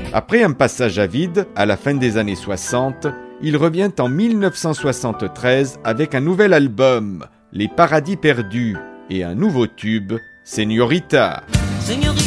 Après un passage à vide, à la fin des années 60, il revient en 1973 avec un nouvel album, Les Paradis Perdus, et un nouveau tube, Señorita.